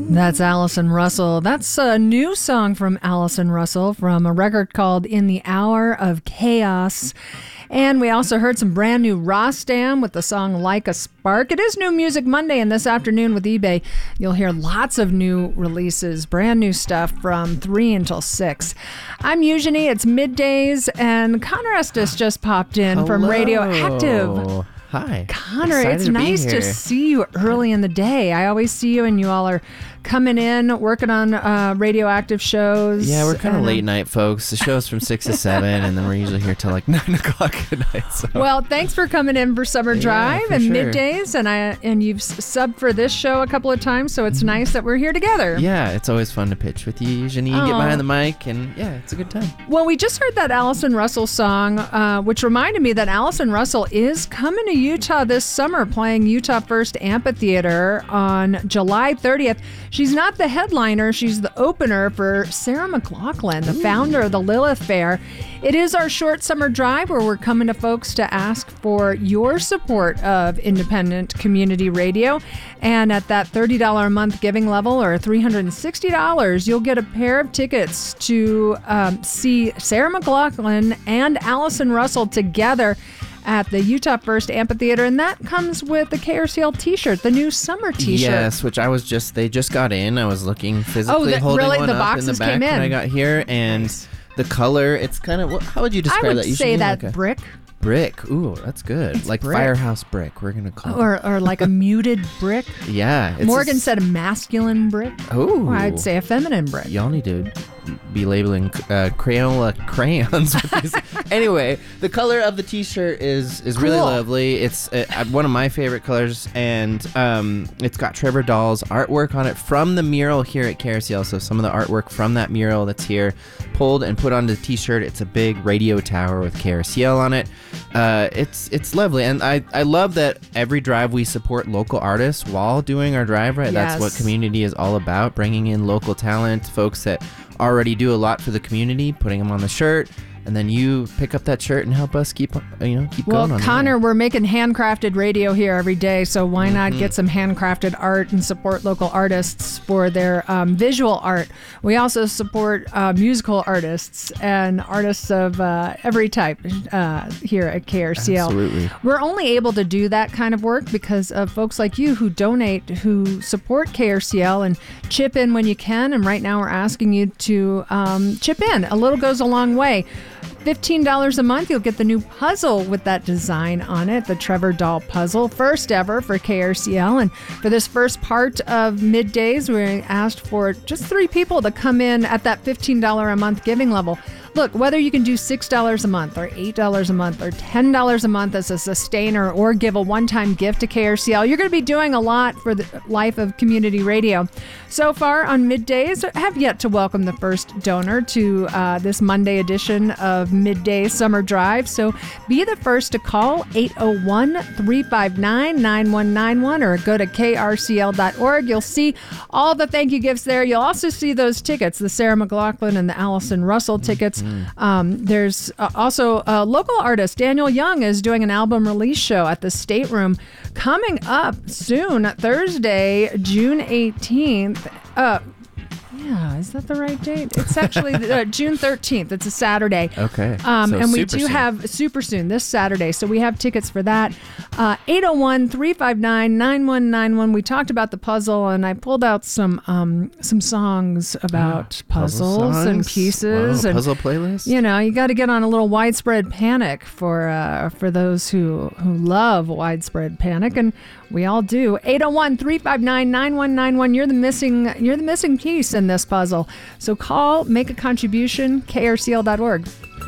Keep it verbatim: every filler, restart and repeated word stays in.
That's Allison Russell. That's a new song from Allison Russell from a record called In the Hour of Chaos. And we also heard some brand new Rostam with the song Like a Spark. It is New Music Monday, and this afternoon with eBay, you'll hear lots of new releases, brand new stuff from three until six. I'm Eugenie. It's middays, and Connor Estes just popped in Hello. from Radioactive. Hi. Connor, Excited it's to be nice here. to see you early in the day. I always see you and you all are coming in, working on uh, radioactive shows. Yeah, we're kind of and, late night folks. The show's from six to seven, and then we're usually here till like nine o'clock at night. So. Well, thanks for coming in for Summer Yeah, Drive for and sure. middays, and I and you've subbed for this show a couple of times, so it's nice that we're here together. Yeah, it's always fun to pitch with you, Eugenie. You get Aw. behind the mic, and yeah, it's a good time. Well, we just heard that Allison Russell song, uh, which reminded me that Allison Russell is coming to Utah this summer, playing Utah First Amphitheater on July thirtieth. She's not the headliner, she's the opener for Sarah McLachlan, the founder of the Lilith Fair. It is our short summer drive where we're coming to folks to ask for your support of independent community radio. And at that thirty dollars a month giving level, or three hundred sixty dollars, you'll get a pair of tickets to um, see Sarah McLachlan and Allison Russell together at the Utah First Amphitheater, and that comes with the K R C L t-shirt, the new summer t-shirt. Yes, which I was just, they just got in. I was looking physically Oh, the- holding really? one The up in the boxes back came when in. I got here, and Nice. the color, it's kind of, how would you describe I would that? say Eugenie? that Like a brick, brick. Ooh, that's good. It's like brick. Firehouse brick, we're going to call it. or or like a muted brick. Yeah. it's Morgan a, said a masculine brick. Ooh. Or I'd say a feminine brick. Y'all need to be labeling uh, Crayola crayons with these. Anyway, the color of the t-shirt is is really Cool. lovely. It's uh, one of my favorite colors, and um, it's got Trevor Dahl's artwork on it from the mural here at K R C L. So some of the artwork from that mural that's here pulled and put onto the t-shirt. It's a big radio tower with K R C L on it. Uh, it's it's lovely, and I, I love that every drive we support local artists while doing our drive, right? That's what Yes. community is all about, bringing in local talent, folks that already do a lot for the community, putting them on the shirt, and then you pick up that shirt and help us keep, uh, you know, keep Well, going on Connor, we're making handcrafted radio here every day, so why not Mm-hmm. get some handcrafted art and support local artists for their um, visual art? We also support uh, musical artists and artists of uh, every type uh, here at K R C L. Absolutely. We're only able to do that kind of work because of folks like you who donate, who support K R C L and chip in when you can. And right now we're asking you to um, chip in. A little goes a long way. fifteen dollars a month, you'll get the new puzzle with that design on it, the Trevor Dahl puzzle, first ever for K R C L. And for this first part of middays, we asked for just three people to come in at that fifteen dollars a month giving level. Look, whether you can do six dollars a month or eight dollars a month or ten dollars a month as a sustainer or give a one-time gift to K R C L, you're going to be doing a lot for the life of community radio. So far on middays, I have yet to welcome the first donor to uh, this Monday edition of Midday Summer Drive. So be the first to call eight oh one, three five nine, nine one nine one or go to K R C L dot org. You'll see all the thank you gifts there. You'll also see those tickets, the Sarah McLachlan and the Allison Russell tickets. Um, there's uh, also a local artist, Daniel Young, is doing an album release show at the State Room coming up soon, Thursday, June eighteenth. Uh, yeah, is that the right date? It's actually uh, June thirteenth. It's a Saturday. Okay. Um, So and we super do soon. have super soon, this Saturday. So we have tickets for that. Uh, eight oh one, three five nine, nine one nine one. We talked about the puzzle, and I pulled out some um, some songs about Puzzle puzzles and songs? pieces. Wow, and puzzle playlist? You know, you got to get on a little widespread panic for uh, for those who, who love widespread panic, and we all do. eight oh one, three five nine, nine one nine one. You're the missing you're the missing piece in this puzzle. So call, make a contribution, K R C L dot org.